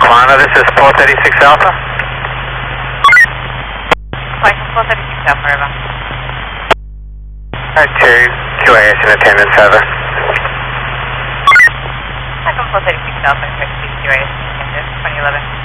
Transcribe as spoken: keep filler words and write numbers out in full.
Lana, this is four thirty-six Alpha. Flight four thirty-six Alpha, over. Alright, two Q A S in attendance, over. Flight four thirty-six Alpha, Q A S in attendance, twenty eleven.